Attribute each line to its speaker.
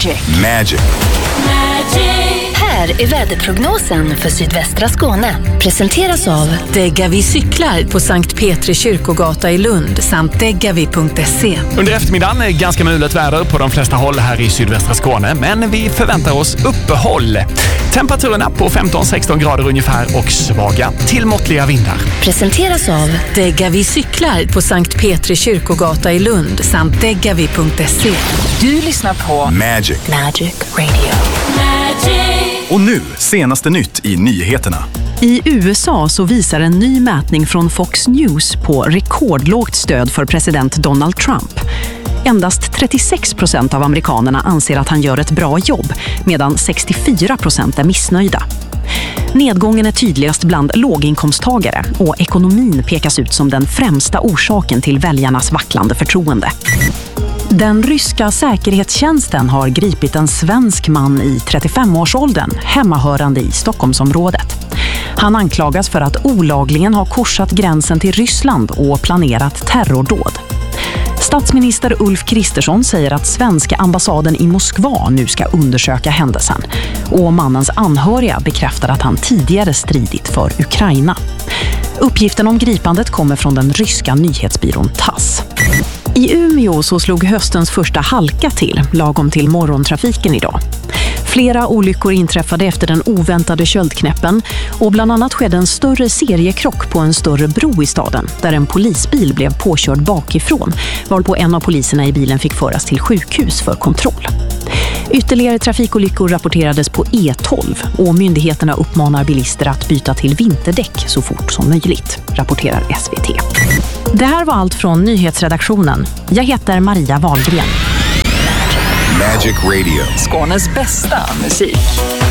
Speaker 1: Magic.
Speaker 2: Här är väderprognosen för sydvästra Skåne. Presenteras av
Speaker 3: Degavi cyklar på Sankt Petri kyrkogata i Lund samt degavi.se.
Speaker 4: Under eftermiddagen är ganska mulet väder på de flesta håll här i sydvästra Skåne, men vi förväntar oss uppehåll. Temperaturerna på 15-16 grader ungefär och svaga till måttliga vindar.
Speaker 2: Presenteras av
Speaker 3: Degavi cyklar på Sankt Petri kyrkogata i Lund samt degavi.se.
Speaker 2: Du lyssnar på
Speaker 1: Magic
Speaker 2: Radio.
Speaker 1: Och nu, senaste nytt i nyheterna.
Speaker 5: I USA så visar en ny mätning från Fox News på rekordlågt stöd för president Donald Trump. Endast 36% av amerikanerna anser att han gör ett bra jobb, medan 64% är missnöjda. Nedgången är tydligast bland låginkomsttagare och ekonomin pekas ut som den främsta orsaken till väljarnas vacklande förtroende. Den ryska säkerhetstjänsten har gripit en svensk man i 35-årsåldern, hemmahörande i Stockholmsområdet. Han anklagas för att olagligen ha korsat gränsen till Ryssland och planerat terrordåd. Statsminister Ulf Kristersson säger att svenska ambassaden i Moskva nu ska undersöka händelsen. Och mannens anhöriga bekräftar att han tidigare stridit för Ukraina. Uppgiften om gripandet kommer från den ryska nyhetsbyrån TASS. I Umeå så slog höstens första halka till, lagom till morgontrafiken idag. Flera olyckor inträffade efter den oväntade köldknäppen och bland annat skedde en större seriekrock på en större bro i staden där en polisbil blev påkörd bakifrån, varpå en av poliserna i bilen fick föras till sjukhus för kontroll. Ytterligare trafikolyckor rapporterades på E12 och myndigheterna uppmanar bilister att byta till vinterdäck så fort som möjligt, rapporterar SVT. Det här var allt från nyhetsredaktionen. Jag heter Maria Wahlgren.
Speaker 1: Magic Radio.
Speaker 6: Skånes bästa musik.